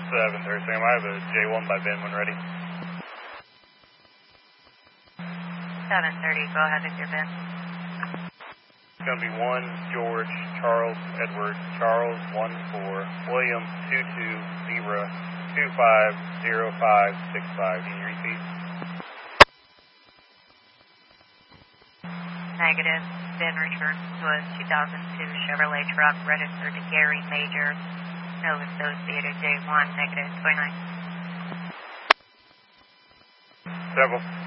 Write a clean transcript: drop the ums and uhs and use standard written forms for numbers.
730, Sam. I have a J1 by Ben when ready. 730, go ahead with your Ben. It's going to be 1 George Charles Edward Charles 14 William 220 250565. Can you repeat? Negative. Ben returns to a 2002 Chevrolet truck registered to Gary Major, no associated J1, negative 29. Several.